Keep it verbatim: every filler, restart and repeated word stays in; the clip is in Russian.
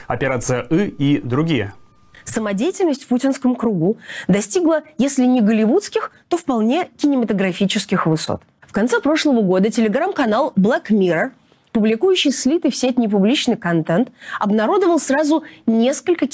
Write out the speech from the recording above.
Операция «И» и другие. Самодеятельность в путинском кругу достигла, если не голливудских, то вполне кинематографических высот. В конце прошлого года телеграм-канал Black Mirror, публикующий слитый в сеть непубличный контент, обнародовал сразу несколько